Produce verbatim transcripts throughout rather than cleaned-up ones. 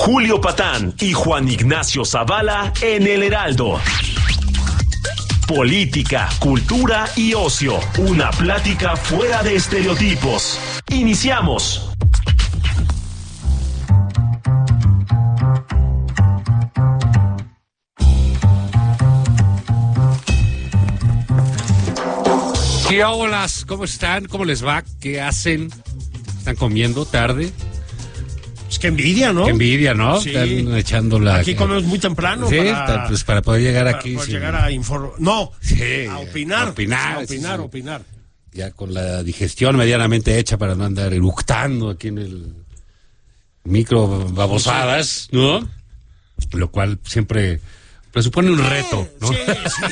Julio Patán y Juan Ignacio Zavala en El Heraldo. Política, cultura y ocio. Una plática fuera de estereotipos. Iniciamos. ¿Qué hola? ¿Cómo están? ¿Cómo les va? ¿Qué hacen? ¿Están comiendo tarde? Pues qué envidia, ¿no? Qué envidia, ¿no? Sí. Están echando la... Aquí comemos muy temprano. Sí, para, pues para poder llegar para aquí. poder Sí. llegar a informar. No, Sí, a opinar. a opinar, A opinar, sí, sí. opinar. Ya con la digestión medianamente hecha para no andar eructando aquí en el micro babosadas, ¿no? Lo cual siempre presupone un reto, ¿no? Sí,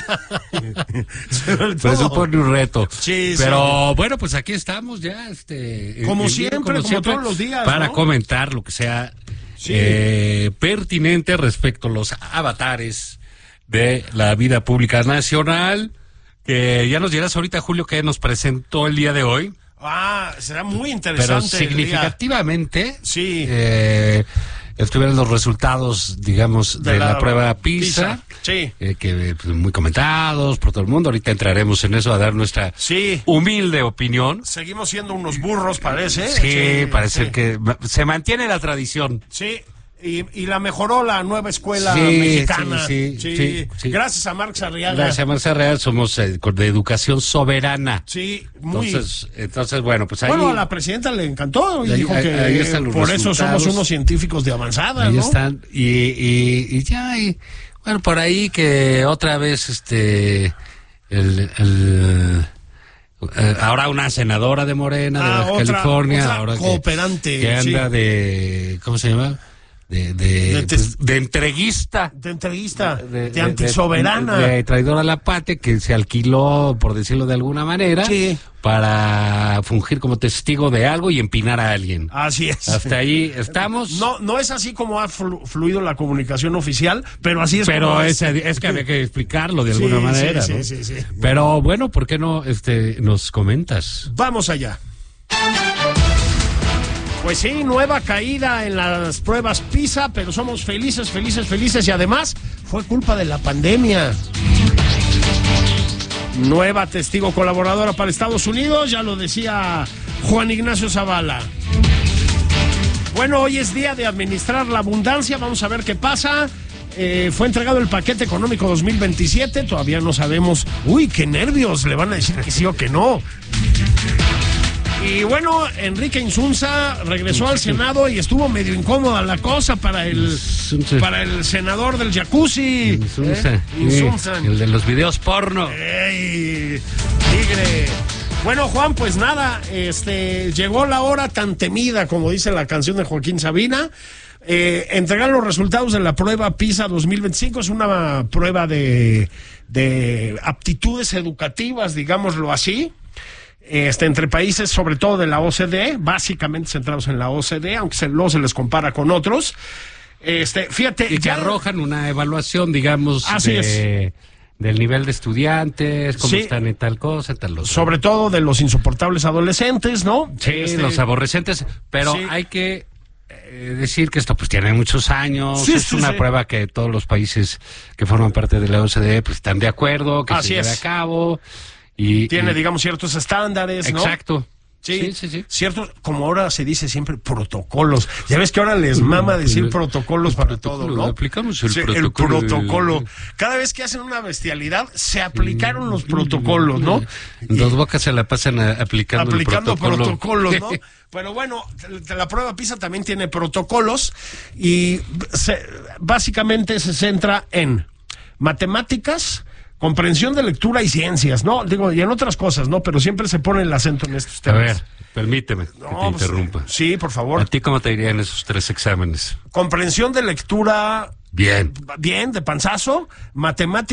sí. Sobre todo. Presupone un reto. Sí, Pero sí. bueno, pues aquí estamos ya, este... Como en- siempre, como todos los días, para ¿no? comentar lo que sea Sí. eh, pertinente respecto a los avatares de la vida pública nacional, que ya nos dirás ahorita, Julio, que nos presentó el día de hoy. Ah, será muy Pero interesante. el día. significativamente Sí. eh, estuvieron los resultados, digamos, de, De la, la prueba PISA, PISA, sí. eh, que pues, muy comentados por todo el mundo. Ahorita entraremos en eso a dar nuestra Sí. humilde opinión. Seguimos siendo unos burros, parece. Sí, parece sí. que ma- se mantiene la tradición. Sí. Y, y la mejoró la nueva escuela Sí, mexicana. sí, sí, sí, sí. Gracias a Marx Arriaga. Gracias a Marcia Real somos eh, con- de educación soberana. Sí, muy. Entonces, entonces bueno, pues ahí, Bueno, a la presidenta le encantó y Ahí- dijo ahí- que ahí están los por eso resultados. somos unos científicos de avanzada, ahí ¿no? están. Y, y, y ya, y, bueno, por ahí que otra vez, este, el... el eh, ahora una senadora de Morena, de Ah, Baja otra- California, otra ahora que- cooperante, que, anda sí. de, ¿cómo se llama? De, de, De pues, tes- de entreguista. De entrevista, de, de antisoberana. De, de traidora a la patria, que se alquiló, por decirlo de alguna manera, Sí. para fungir como testigo de algo y empinar a alguien. Así es. Hasta ahí estamos. No, no es así como ha flu- fluido la comunicación oficial, pero así es Pero como es, es que había que explicarlo de Sí, alguna sí, manera, sí, ¿no? sí, sí. Pero bueno, ¿por qué no este nos comentas? Vamos allá. Pues sí, nueva caída en las pruebas PISA, pero somos felices, felices, felices y además fue culpa de la pandemia. Nueva testigo colaboradora para Estados Unidos, ya lo decía Juan Ignacio Zavala. Bueno, hoy es día de administrar la abundancia, vamos a ver qué pasa. Eh, fue entregado el paquete económico dos mil veintisiete, todavía no sabemos. Uy, qué nervios, le van a decir que sí o que no. Y bueno, Enrique Insunza regresó al Senado y estuvo medio incómoda la cosa para el Insunza. para el senador del jacuzzi. Insunza. ¿eh? Insunza. Sí, el de los videos porno. ¡Ey! ¡Tigre! Bueno, Juan, pues nada, este llegó la hora tan temida, como dice la canción de Joaquín Sabina. Eh, entregar los resultados de la prueba PISA dos mil veinticinco. Es una prueba de, de aptitudes educativas, digámoslo así. Este, entre países, sobre todo de la O C D E, básicamente centrados en la O C D E, aunque se, luego se les compara con otros. Este, fíjate. Y que ya- arrojan una evaluación, digamos, Así de, del nivel de estudiantes, cómo Sí. están en tal cosa, en tal otra. Sobre todo de los insoportables adolescentes, ¿no? Sí, Este, los aborrecentes, pero sí. hay que eh, decir que esto pues tiene muchos años, Sí, es sí, una sí. prueba que todos los países que forman parte de la O C D E pues están de acuerdo, que Así se lleve es. a cabo. Y, Tiene, y- digamos, ciertos estándares, ¿no? exacto. Sí, Sí, sí, sí. Ciertos, como ahora se dice siempre, protocolos. Ya ves que ahora les mama decir el- protocolos el para protocolo, todo, ¿no? aplicamos el Sí, protocolo. El protocolo. Cada vez que hacen una bestialidad, se aplicaron los protocolos, ¿no? Dos bocas se la pasan a- aplicando, aplicando el protocolo. protocolos, ¿no? Pero bueno, la prueba PISA también tiene protocolos y se- básicamente se centra en matemáticas, comprensión de lectura y ciencias, ¿no? Digo, y en otras cosas, ¿no? Pero siempre se pone el acento en estos A temas. ver, permíteme que No, te pues, interrumpa. sí, por ¿A favor. ti cómo te irían esos tres exámenes? Comprensión de lectura, Bien. bien, de panzazo, matemáticas.